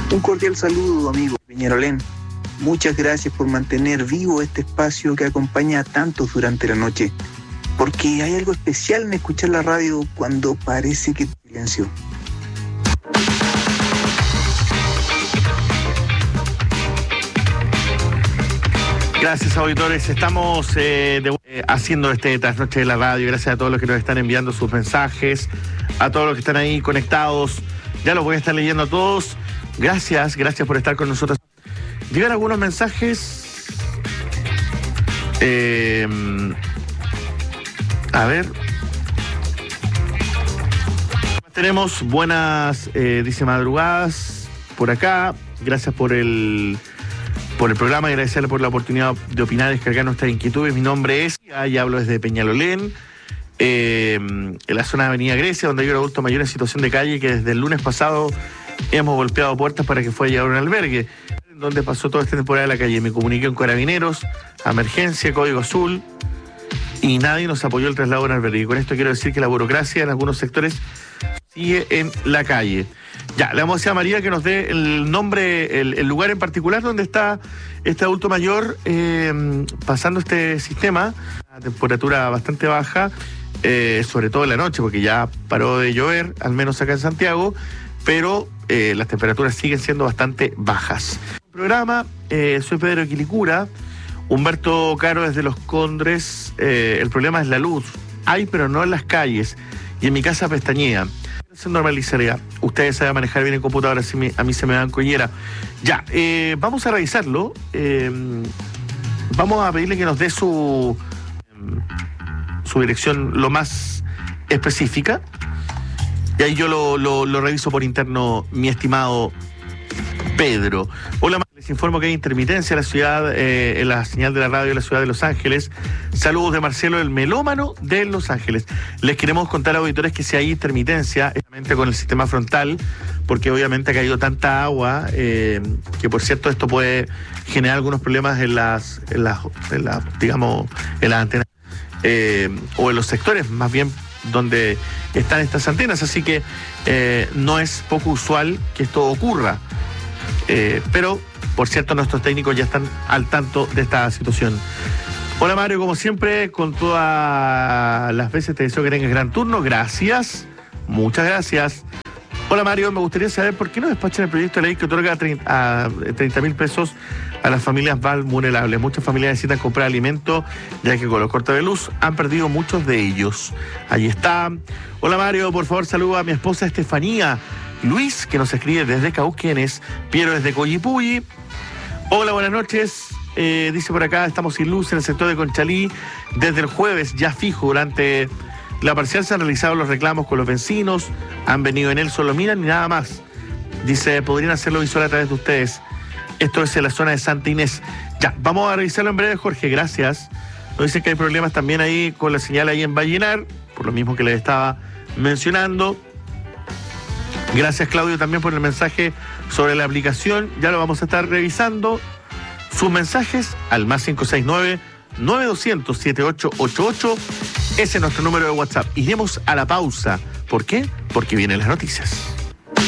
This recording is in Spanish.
Un cordial saludo, amigo Peñalolén. Muchas gracias por mantener vivo este espacio que acompaña a tantos durante la noche, porque hay algo especial en escuchar la radio cuando parece que silencio. Gracias, auditores. Estamos haciendo este trasnoche de la radio. Gracias a todos los que nos están enviando sus mensajes, a todos los que están ahí conectados. Ya los voy a estar leyendo a todos. Gracias por estar con nosotros. Llegan algunos mensajes. A ver. Tenemos buenas, dice madrugadas por acá. Gracias por el programa y agradecerle por la oportunidad de opinar, descargar nuestras inquietudes. Mi nombre es, y hablo desde Peñalolén, en la zona de Avenida Grecia, donde hay un adulto mayor en situación de calle que desde el lunes pasado hemos golpeado puertas para que fuera a llevar un albergue, donde pasó toda esta temporada de la calle. Me comuniqué con Carabineros, Emergencia, Código Azul, y nadie nos apoyó el traslado en albergue. Y con esto quiero decir que la burocracia en algunos sectores sigue en la calle. Ya, le vamos a decir a María que nos dé el nombre, el lugar en particular donde está este adulto mayor pasando este sistema. Una temperatura bastante baja, sobre todo en la noche, porque ya paró de llover, al menos acá en Santiago, pero las temperaturas siguen siendo bastante bajas. El programa, soy Pedro Quilicura, Humberto Caro desde Los Condres. El problema es la luz. Hay, pero no en las calles. Y en mi casa pestañea. Se normalizaría. Ustedes saben manejar bien el computador, así a mí se me dan collera. Ya, vamos a revisarlo. Vamos a pedirle que nos dé su dirección lo más específica. Y ahí yo lo reviso por interno, mi estimado Pedro. Hola, les informo que hay intermitencia en la ciudad, en la señal de la radio de la ciudad de Los Ángeles. Saludos de Marcelo, el melómano de Los Ángeles. Les queremos contar a auditores que si hay intermitencia, especialmente con el sistema frontal, porque obviamente ha caído tanta agua, que por cierto esto puede generar algunos problemas en las digamos, en las antenas, o en los sectores más bien donde están estas antenas, así que no es poco usual que esto ocurra. Pero, por cierto, nuestros técnicos ya están al tanto de esta situación. Hola Mario, como siempre, con todas las veces te deseo que tengas gran turno. Gracias, muchas gracias. Hola Mario, me gustaría saber por qué no despachan el proyecto de ley que otorga 30.000 pesos a las familias vulnerables. Muchas familias necesitan comprar alimento, ya que con los cortes de luz han perdido muchos de ellos. Ahí está. Hola Mario, por favor saluda a mi esposa Estefanía. Luis, que nos escribe desde Cauquenes, Piero desde Coyipulli. Hola, buenas noches. Dice por acá, estamos sin luz en el sector de Conchalí. Desde el jueves, ya fijo, durante la parcial se han realizado los reclamos con los vecinos, han venido en él, solo miran y nada más. Dice, podrían hacerlo visual a través de ustedes. Esto es en la zona de Santa Inés. Ya, vamos a revisarlo en breve, Jorge, gracias. Nos dicen que hay problemas también ahí con la señal ahí en Vallenar, por lo mismo que les estaba mencionando. Gracias, Claudio, también por el mensaje sobre la aplicación. Ya lo vamos a estar revisando. Sus mensajes al más 569-9200-7888. Ese es nuestro número de WhatsApp. Iremos a la pausa. ¿Por qué? Porque vienen las noticias.